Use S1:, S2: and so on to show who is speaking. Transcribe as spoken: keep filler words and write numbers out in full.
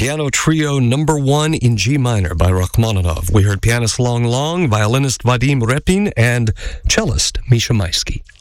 S1: Piano Trio Number One in G Minor by Rachmaninoff. We heard pianist Long Long, violinist Vadim Repin, and cellist Misha Maisky.